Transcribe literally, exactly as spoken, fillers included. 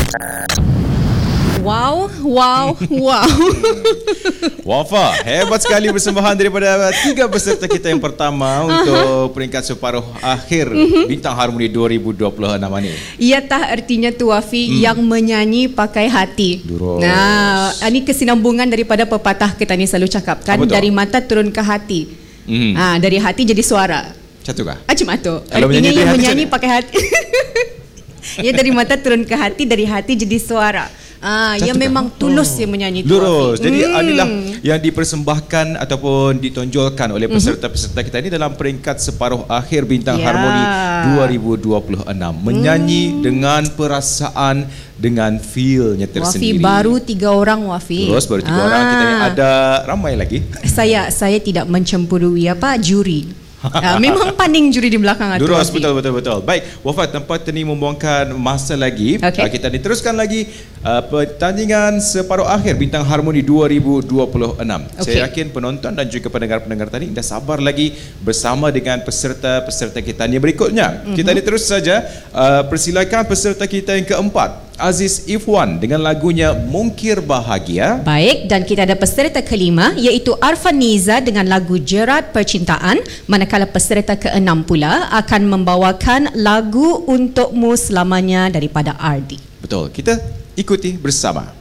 Wow, wow, wow. Wafa, hebat sekali persembahan daripada tiga peserta kita yang pertama untuk peringkat separuh akhir Bintang Harmoni dua ribu dua puluh enam ini. Ia tak artinya tu Wafi, hmm. yang menyanyi pakai hati. Durus. Nah, ini kesinambungan daripada pepatah kita ni selalu cakapkan, dari mata turun ke hati. Hmm. Ha, dari hati jadi suara. Satu kah? Macam tu. Kalau artinya menyanyi yang hati menyanyi sana? pakai hati. Ia dari mata turun ke hati, dari hati jadi suara. Ah, ia memang tulus yang menyanyi tu. Lurus. Jadi hmm. inilah yang dipersembahkan ataupun ditonjolkan oleh peserta-peserta kita ini dalam peringkat separuh akhir Bintang Ya. Harmoni dua ribu dua puluh enam. Menyanyi hmm. dengan perasaan, dengan feel-nya Wafi tersendiri. baru tiga orang Wafi. Terus baru tiga ah. orang, kita ni ada ramai lagi. Saya saya tidak mencemburui apa juri. Uh, memang panding juri di belakang tu. Durus, betul betul betul. Baik, Wafat, tanpa tadi membuangkan masa lagi, okay. uh, kita diteruskan lagi uh, pertandingan separuh akhir Bintang Harmoni dua ribu dua puluh enam. Okay. Saya yakin penonton dan juga pendengar-pendengar tadi dah sabar lagi bersama dengan peserta-peserta kita ni berikutnya. Mm-hmm. Kita diterus saja, uh, persilakan peserta kita yang keempat, Aziz Ifwan dengan lagunya Mungkir Bahagia. Baik, dan kita ada peserta kelima iaitu Arfan Niza dengan lagu Jerat Percintaan, manakala peserta keenam pula akan membawakan lagu Untukmu Selamanya daripada R D. Betul, kita ikuti bersama.